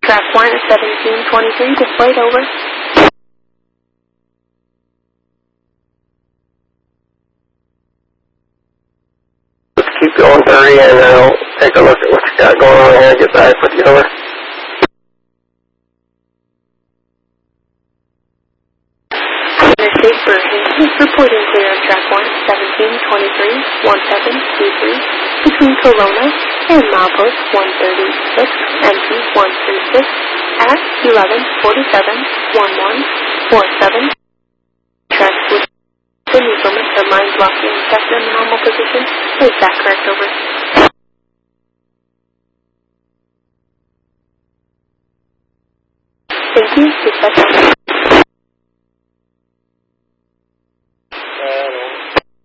Track 1 at 1723, displayed over. Let's keep going 30 and I'll take a look at what you got going on here and get back with you over. Interstate Bergen is reporting clear on track 1 at 1723, 1723, between Kelowna and Milepost 136, MT 136, at 11:47, 11:47. Tracks with the Newfoundland are line blocking kept in normal position. Is that correct, over? Thank you. Dispatch.